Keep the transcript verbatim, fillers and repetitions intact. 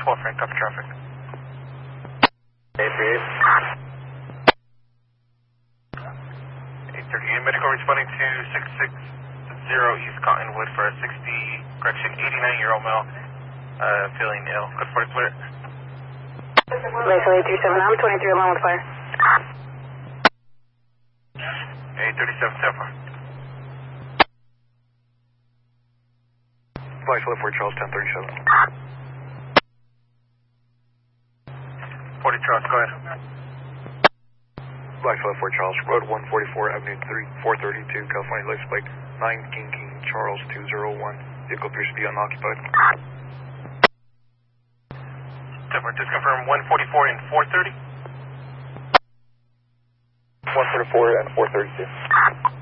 twelve, Frank, copy traffic. eight three eight. eight thirty-eight, medical responding to six six zero East Cottonwood for a sixty, correction, eighty-nine-year-old male, uh, feeling ill. Good for the clear. Vessel eight three seven, I'm twenty-three along with fire. eight thirty-seven, Tampa. Flight left for Charles, ten thirty-seven. forty Charles, go ahead. Flight left for Charles, Road one forty-four, Avenue three, four thirty-two, California, license plate nine King King Charles two zero one. Vehicle appears to be unoccupied. Tampa, just confirm one forty-four and four thirty. one forty-four and four thirty-two.